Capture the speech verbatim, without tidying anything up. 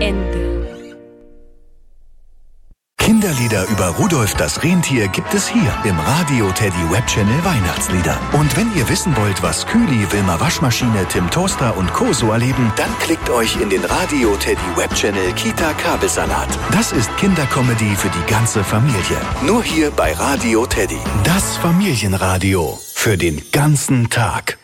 Ende. Kinderlieder über Rudolf das Rentier gibt es hier im Radio Teddy Webchannel Weihnachtslieder. Und wenn ihr wissen wollt, was Kühli, Wilma Waschmaschine, Tim Toaster und Co. so erleben, dann klickt euch in den Radio Teddy Webchannel Kita Kabelsalat. Das ist Kindercomedy für die ganze Familie. Nur hier bei Radio Teddy. Das Familienradio für den ganzen Tag.